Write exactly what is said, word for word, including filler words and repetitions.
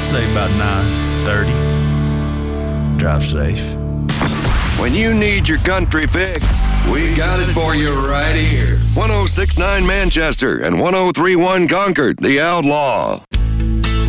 say about nine thirty. Drive safe. When you need your country fix, we got it for you right here. one oh six point nine Manchester and one oh three point one Concord, The Outlaw.